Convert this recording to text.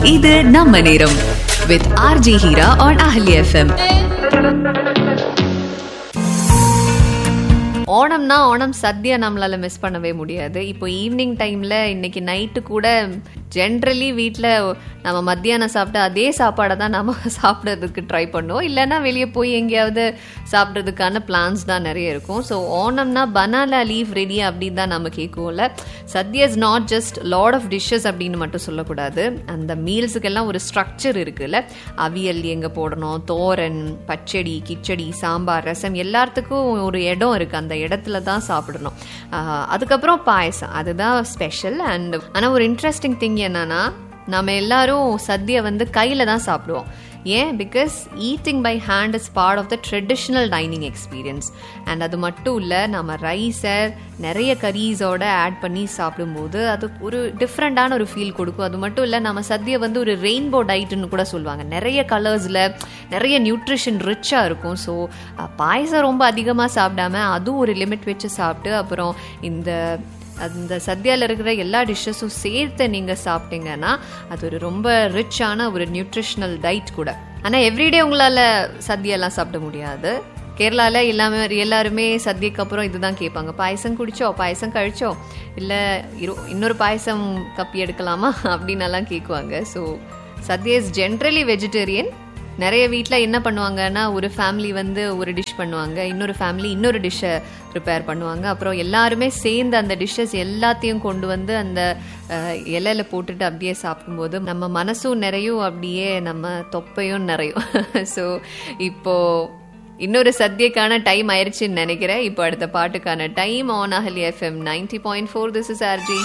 இது நம்ம நேரம் with RJ Hira on Ahli FM. ஓணம்னா Onam Sathya நம்மளால மிஸ் பண்ணவே முடியாது. இப்போ ஈவினிங் டைம்ல இன்னைக்கு நைட்டு கூட ஜென்ரலி வீட்டில் நம்ம மத்தியானம் சாப்பிட்ட அதே சாப்பாடை தான் நம்ம சாப்பிட்றதுக்கு ட்ரை பண்ணுவோம். இல்லைன்னா வெளியே போய் எங்கேயாவது சாப்பிட்றதுக்கான பிளான்ஸ் தான் நிறைய இருக்கும். ஸோ ஓணம்னா பனானா லீவ் ரெடி அப்படின்னு தான் நம்ம கேட்குவோம்ல. Sathya is not just lot of dishes அப்படின்னு மட்டும் சொல்லக்கூடாது. அந்த மீல்ஸுக்கெல்லாம் ஒரு ஸ்ட்ரக்சர் இருக்குல்ல. அவியல் எங்கே போடணும், தோரன், பச்சடி, கிச்சடி, சாம்பார், ரசம் எல்லாத்துக்கும் ஒரு இடம் இருக்குது. அந்த இடத்துல தான் சாப்பிடணும். அதுக்கப்புறம் பாயசம், அதுதான் ஸ்பெஷல். அண்ட் ஆனால் ஒரு இன்ட்ரெஸ்டிங் திங் என்னன்னா, நம்ம எல்லாரும் சத்யா கையில் தான் சாப்பிடுவோம். ஏன்? Because eating by hand is part of the traditional dining experience. And அது மட்டும் இல்லை, நம்ம ரைஸை நிறைய கரீஸோட ஆட் பண்ணி சாப்பிடும்போது அது ஒரு டிஃப்ரெண்டான ஒரு ஃபீல் கொடுக்கும். அது மட்டும் இல்லை, நம்ம சத்யா ஒரு ரெயின்போ டயட்னு கூட சொல்லுவாங்க. நிறைய கலர்ஸில் நிறைய நியூட்ரிஷன் ரிச்சாக இருக்கும். ஸோ பாயசம் ரொம்ப அதிகமாக சாப்பிடாம அதுவும் ஒரு லிமிட் வச்சு சாப்பிட்டு அப்புறம் அந்த சத்யாவில் இருக்கிற எல்லா டிஷ்ஷஸும் சேர்த்து நீங்கள் சாப்பிட்டீங்கன்னா அது ஒரு ரொம்ப ரிச்சான ஒரு நியூட்ரிஷனல் டயட் கூட. ஆனால் எவ்ரிடே உங்களால் சத்யாலாம் சாப்பிட முடியாது. கேரளாவில் எல்லாருமே சத்யக்கு அப்புறம் இதுதான் கேட்பாங்க, பாயசம் குடிச்சோ, பாயசம் கழிச்சோ, இல்லை இன்னொரு பாயசம் கப்பி எடுக்கலாமா அப்படின்னலாம் கேட்குவாங்க. So Sathya is generally vegetarian. நிறைய வீட்டில் என்ன பண்ணுவாங்கன்னா, ஒரு ஃபேமிலி ஒரு டிஷ் பண்ணுவாங்க, இன்னொரு ஃபேமிலி இன்னொரு டிஷ்ஷை ப்ரிப்பேர் பண்ணுவாங்க. அப்புறம் எல்லாருமே சேர்ந்து அந்த டிஷ்ஷஸ் எல்லாத்தையும் கொண்டு அந்த இலையில போட்டுட்டு அப்படியே சாப்பிடும்போது நம்ம மனசும் நிறையும், அப்படியே நம்ம தொப்பையும் நிறையும். ஸோ இப்போ இன்னொரு சத்யக்கான டைம் ஆயிடுச்சுன்னு நினைக்கிறேன். இப்போ அடுத்த பாட்டுக்கான time on அஹலி FM 90.4. This is RJ